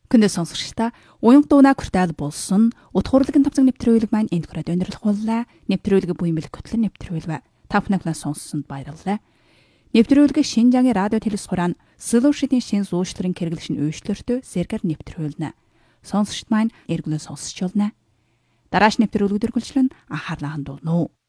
Күндэ сонсогчдаа уянга дуунаа хүртэл болсон утгуурлаг тавцаг нэвтрүүлэг маань энд хүрээд өндөрлөхүүллээ. Нэвтрүүлэг буймэл хөтлөн нэвтрүүлвэ. Та бүхэн сонссонд баярлалаа. Нэвтрүүлэг Шинжаагийн радио телевизхурaan Solution-ийн шин зуушларын хэрэглэшин үйлчлэртөө сэргээр нэвтрүүлнэ. Сонсогчд маань эргүүлэн сонсч болно. Дарааш нэвтрүүлэг дөрвөлжлөн анхаарлаа хандуулна уу.